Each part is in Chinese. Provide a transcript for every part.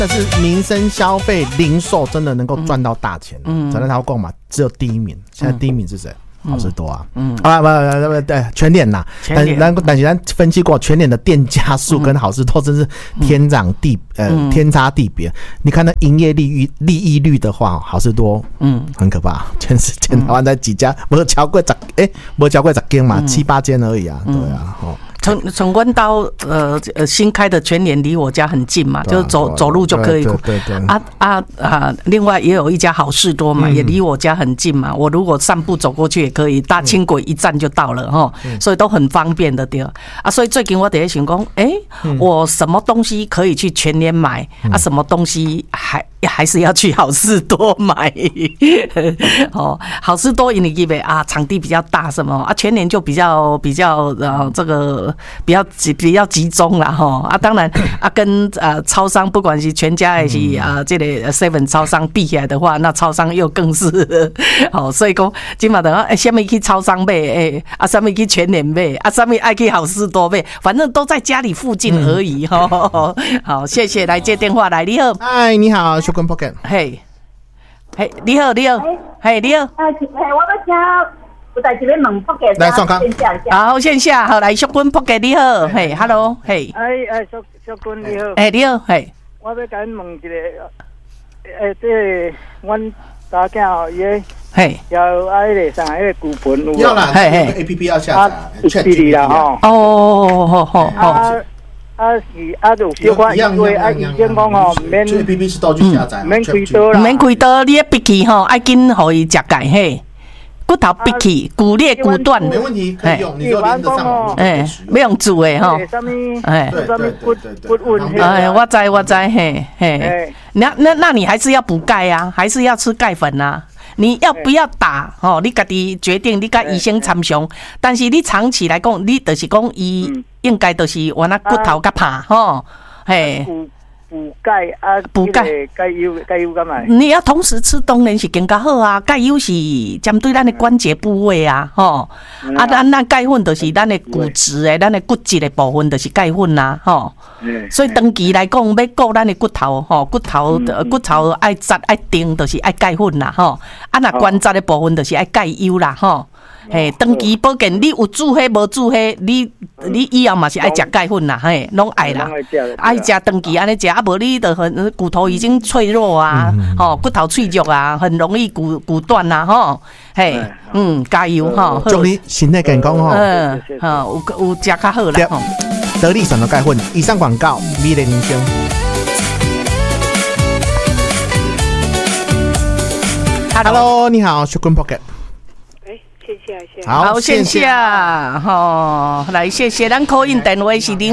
但是民生消费零售真的能够赚到大钱。咱那条购嘛，只有第一名，现在第一名是谁？好事多啊，不对，全联呐，但是咱分析过，全联的店家数跟好事多真是天差地别。你看那营业利益率的话，好事多很可怕，全台湾才几家，没超过10间嘛，7、8间而已啊，对啊， 从关到新开的全联离我家很近嘛，就是走路就可以。 对。 另外也有一家好事多嘛，也离我家很近嘛。我如果散步走过去也可以，搭轻轨一站就到了哈，所以都很方便的对啊。所以最近我在想讲，我什么东西可以去全联买啊？什么东西还是要去好事多买好事多因为场地比较大什么啊，全联就比较这个比较集中啦当然跟超商不管是全家还是这个 7 超商比起来的话，那超商又更是所以讲今嘛等什么去超商买什么去全联买什么爱去好事多买，反正都在家里附近而已好，谢谢来接电话来，你好， 嗨，你好，Shogun Pocket， 嘿，你好，你好，嘿，你好， 我要请有代志要问 Pocket， 来上课， 好，线下好来Shogun Pocket， 你好，嘿 ，Hello， 嘿 ，Shogun 你好， 你好，嘿， 我要甲你问一个，这阮大囝伊嘿， 要爱来上迄个股份有要啦，嘿 ，APP 要下载，ChatGPT 啦吼，有小可因为以前讲吼，免 APP 是都去下载， 免开刀啦， 免开刀，你闭起爱紧互伊食钙嘿。骨头闭起，骨裂骨断， 没问题，可以用，你就连得上网， 不用煮的哈，我知，嘿，那你还是要补钙啊，还是要吃钙粉啊？你要不要打？你自己决定，你跟医生参详。但是你长期来讲，你就是讲伊应该就是原来骨头较怕嘿。 补钙补钙油干嘛？ 你要同时吃，当然是更加好啊。钙油是针对咱的关节部位啊，咱钙粉就是咱的骨质的、咱的骨质的部分，就是钙粉啦，所以长期来讲，要顾咱的骨头，骨头爱扎爱定，就是爱钙粉啦，那关节的部分就是爱钙油啦，嘿，长期保健，你有煮迄无煮迄，你以后嘛是爱食钙粉啦，嘿，拢爱啦，爱食长期安尼食，无你就很骨头已经脆弱啊，骨头脆弱啊，很容易骨断啊，嘿，加油祝你身体健康有食较好啦， 得力神的钙粉。以上广告，美丽人生。Hello， 你好 ，Shogun Pocket。 好，线下来谢谢，咱 call in 电话是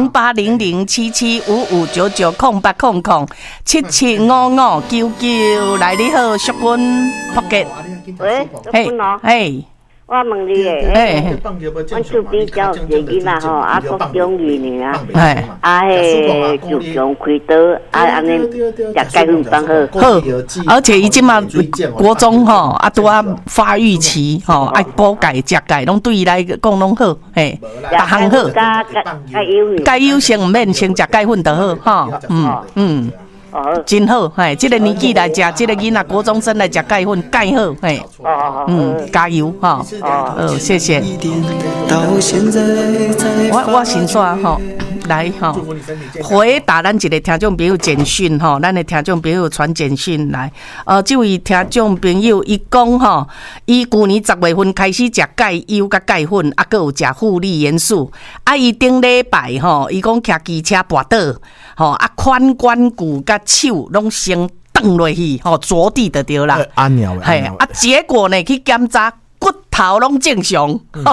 0800775599775599，来你好，Shogun Pocket， 喂， 嘿。 我问你诶，阮厝边交一个囡仔吼，国中2年啊，就强开刀，安尼食钙粉放好， 而且伊即马国中拄啊发育期爱补钙食钙，拢对伊来讲拢好，嘿，逐项好。钙优先毋免先食钙粉就好，真好，嘿，这个年纪来食，这个囡仔国中生来食钙粉，钙好，嘿，加油谢谢。我先说来回答咱一个听众朋友简讯咱的听众朋友传简讯来，这位听众朋友伊讲伊去年10月份开始食钙油甲钙粉，还有食护理元素，伊顶礼拜伊讲骑机车跋倒，髋关骨甲手拢先断落去，着地就对啦。结果呢去检查骨头拢正常，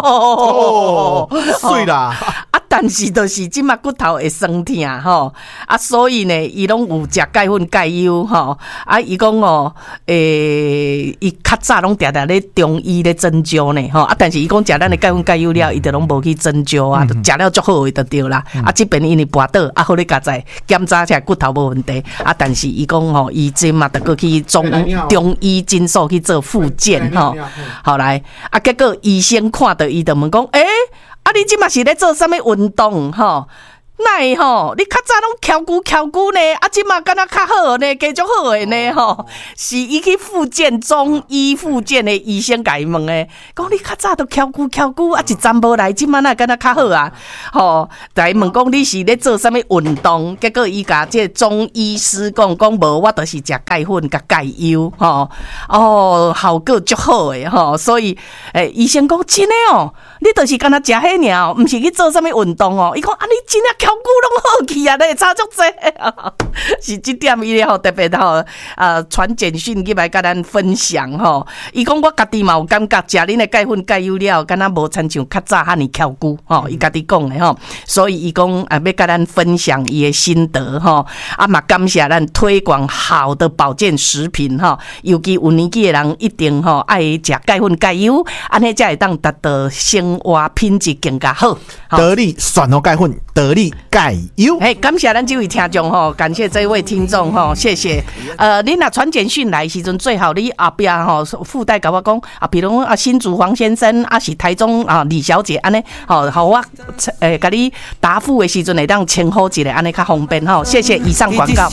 水啦。 但是就是即马骨头会酸痛所以呢，伊拢有食钙粉钙油伊讲伊较早拢常常咧中医咧针灸呢但是伊讲食咱的钙粉钙油了，伊就拢无去针灸食了足好的就对啦这边因为跋倒好咧加在检查起来骨头无问题但是伊讲伊即马得过去中医诊所去做复健好来结果医生看到伊就问讲你即马是咧做啥物运动奈吼，你较早拢翘骨呢，啊，即嘛敢若较好呢，继续好诶呢吼，是伊去复健中医复健的医生甲伊问诶，讲你较早都翘骨，啊，一站无来，即嘛那敢若较好啊，吼，来问讲你是咧做啥物运动？结果伊甲即中医师讲无，我就是食钙粉甲钙油，吼，哦，效果足好诶，吼，所以医生讲真诶哦，你就是敢若食迄尔，毋是去做啥物运动哦，伊讲啊，你真正翘骨拢好去啊，咧差足济，是即点伊咧吼特别吼传简讯入来甲咱分享吼。伊讲我家己嘛有感觉食恁的钙粉钙油了，敢若无亲像较早遐尼翘骨吼，伊家己讲的吼，所以伊讲要甲咱分享伊的心得吼，啊嘛感谢咱推广好的保健食品吼，尤其有年纪的人一定吼爱食钙粉钙油，安尼才会当达到生活品质更加好。 得力选好钙粉，得力钙油。 感谢咱这位听众吼，感谢这位听众吼，谢谢。你若传简讯来的时阵，最好你后边吼附带甲我讲啊，比如新竹黄先生啊，是台中李小姐安尼吼，好我甲你答复的时阵会当称呼一下，安尼较方便吼。谢谢以上广告。